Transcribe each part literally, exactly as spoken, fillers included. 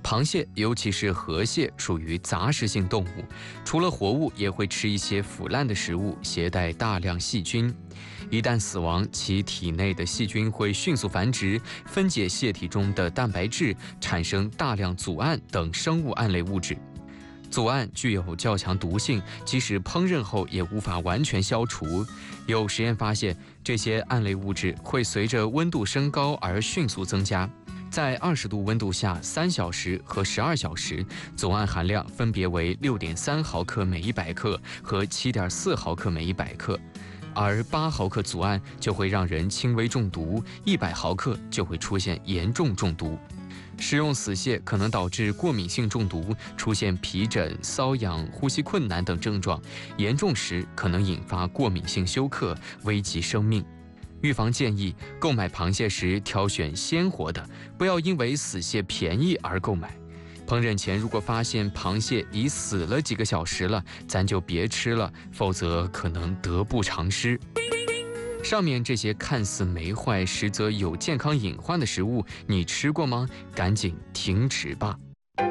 螃蟹，尤其是河蟹，属于杂食性动物，除了活物，也会吃一些腐烂的食物，携带大量细菌。一旦死亡，其体内的细菌会迅速繁殖，分解蟹体中的蛋白质，产生大量组胺等生物胺类物质。组胺具有较强毒性，即使烹饪后也无法完全消除。有实验发现，这些胺类物质会随着温度升高而迅速增加。在二十度温度下，三小时和十二小时，组胺含量分别为六点三毫克每一百克和七点四毫克每一百克，而八毫克组胺就会让人轻微中毒，一百毫克就会出现严重中毒。食用死蟹可能导致过敏性中毒，出现皮疹、瘙痒、呼吸困难等症状，严重时可能引发过敏性休克，危及生命。预防建议：购买螃蟹时挑选鲜活的，不要因为死蟹便宜而购买。烹饪前如果发现螃蟹已死了几个小时了，咱就别吃了，否则可能得不偿失。上面这些看似没坏，实则有健康隐患的食物，你吃过吗？赶紧停止吧。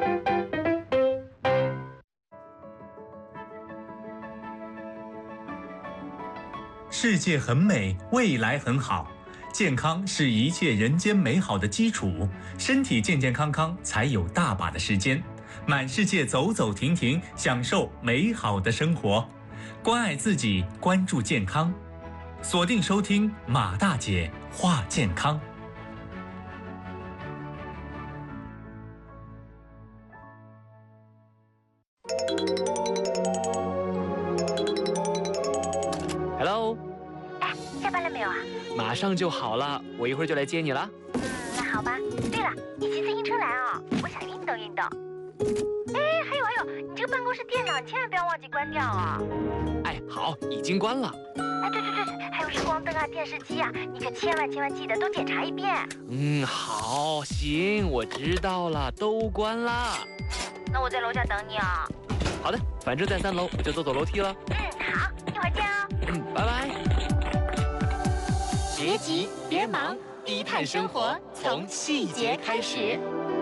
世界很美，未来很好，健康是一切人间美好的基础。身体健健康康，才有大把的时间满世界走走停停，享受美好的生活。关爱自己，关注健康。锁定收听马大姐话健康。 Hello， 哎，下班了没有啊？ 马上就好了，我一会儿就来接你了。 嗯，那好吧。对了，你骑自行车来啊？我想运动运动。哎，还有还有，你这个办公室电脑千万不要忘记关掉啊！ 哎，好，已经关了。 哎，对对对，还有日光灯啊、电视机啊，你可千万千万记得都检查一遍。 嗯，好，行，我知道了，都关了。 那我在楼下等你啊。 好的，反正在三楼，我就走走楼梯了。 嗯，好，一会儿见哦。 嗯，拜拜。 别急，别忙，低碳生活从细节开始。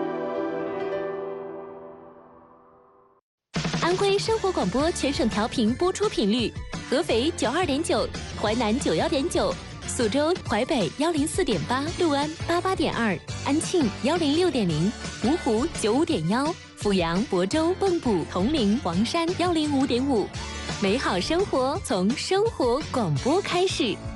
安徽生活广播全省调频播出频率：合肥九二点九，淮南九幺点九，苏州、淮北幺零四点八，六安八八点二，安庆幺零六点零，芜湖九五点幺，阜阳、亳州、蚌埠、铜陵、黄山幺零五点五。美好生活从生活广播开始。